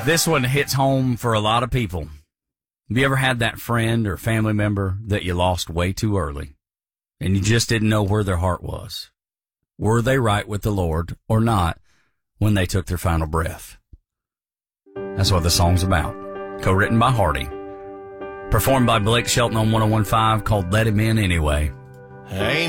This one hits home for a lot of people. Have you ever had that friend or family member that you lost way too early and you just didn't know where their heart was? Were they right with the Lord or not when they took their final breath? That's what the song's about. Co-written by Hardy. Performed by Blake Shelton on 101.5, called Let Him In Anyway. Ain't